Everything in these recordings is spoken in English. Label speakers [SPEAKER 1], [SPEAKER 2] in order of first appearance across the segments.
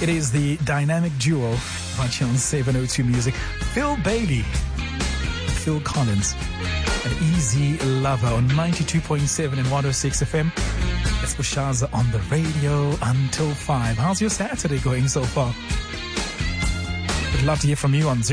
[SPEAKER 1] It is the dynamic duo right here on 702 Music. Phil Bailey, Phil Collins, an easy lover on 92.7 and 106 FM. It's Bushaza on the radio until 5. How's your Saturday going so far? I'd love to hear from you on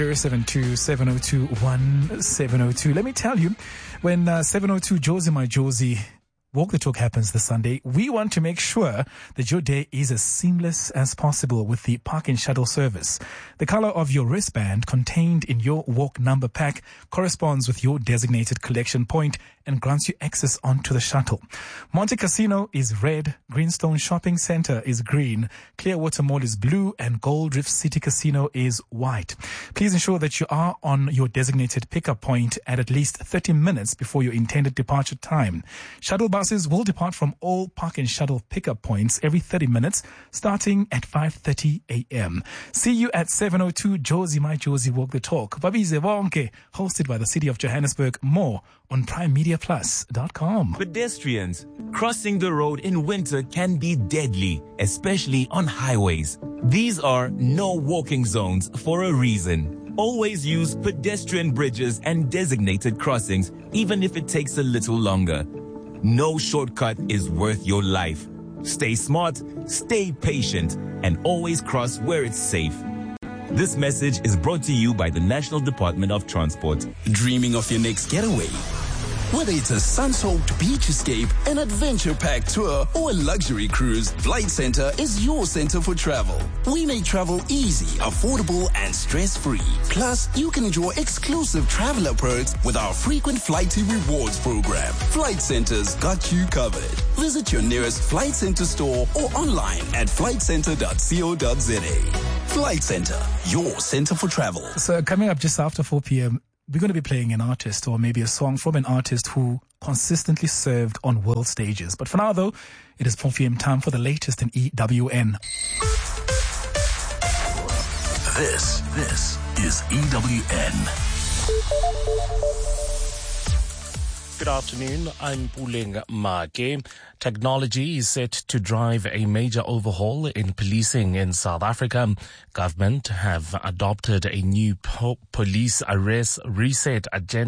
[SPEAKER 1] 072-702-1702. Let me tell you, when 702 Josie My Josie Walk the Talk happens this Sunday, we want to make sure that your day is as seamless as possible with the Park and Shuttle service. The color of your wristband contained in your walk number pack corresponds with your designated collection point and grants you access onto the shuttle. Monte Casino is red, Greenstone Shopping Center is green, Clearwater Mall is blue, and Gold Reef City Casino is white. Please ensure that you are on your designated pickup point at least 30 minutes before your intended departure time. Shuttle buses will depart from all Park and Shuttle pickup points every 30 minutes, starting at 5:30 a.m. See you at 702 Josie My Josie Walk the Talk. Babize Bonke, hosted by the City of Johannesburg. More on primemediaplus.com.
[SPEAKER 2] Pedestrians, crossing the road in winter can be deadly, especially on highways. These are no walking zones for a reason. Always use pedestrian bridges and designated crossings, even if it takes a little longer. No shortcut is worth your life. Stay smart, stay patient, and always cross where it's safe. This message is brought to you by the National Department of Transport.
[SPEAKER 3] Dreaming of your next getaway? Whether it's a sun-soaked beach escape, an adventure-packed tour, or a luxury cruise, Flight Centre is your center for travel. We make travel easy, affordable, and stress-free. Plus, you can enjoy exclusive traveler perks with our frequent Flighty Rewards program. Flight Centre's got you covered. Visit your nearest Flight Centre store or online at flightcentre.co.za. Flight Centre, your center for travel.
[SPEAKER 1] So coming up just after 4 p.m., we're going to be playing an artist or maybe a song from an artist who consistently served on world stages. But for now, though, it is 4 p.m. time for the latest in EWN.
[SPEAKER 3] This is EWN.
[SPEAKER 4] Good afternoon, I'm Puleng Make. Technology is set to drive a major overhaul in policing in South Africa. Government have adopted a new police arrest reset agenda